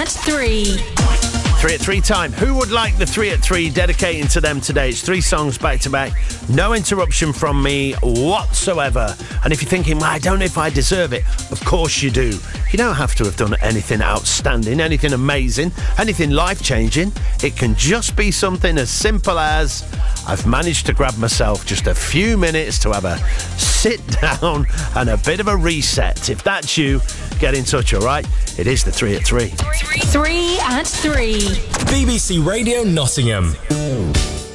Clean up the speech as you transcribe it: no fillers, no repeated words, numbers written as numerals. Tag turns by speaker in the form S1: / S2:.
S1: at 3.
S2: 3 at 3 time. Who would like the 3 at 3 dedicating to them today? It's 3 songs back to back. No interruption from me whatsoever. And if you're thinking, well, I don't know if I deserve it, of course you do. You don't have to have done anything outstanding, anything amazing, anything life-changing. It can just be something as simple as I've managed to grab myself just a few minutes to have a sit down and a bit of a reset. If that's you, get in touch, all right? It is the 3 at 3.
S1: 3 at 3.
S3: BBC Radio Nottingham.